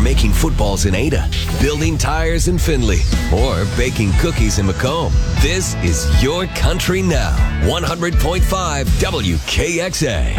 making footballs in Ada, building tires in Findlay, or baking cookies in Macomb. This is your country now. 100.5 WKXA.